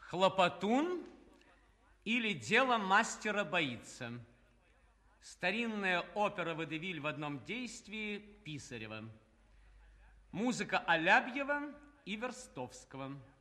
Хлопотун или дело мастера боится. Старинная опера «Водевиль» в одном действии Писарева. Музыка Алябьева и Верстовского.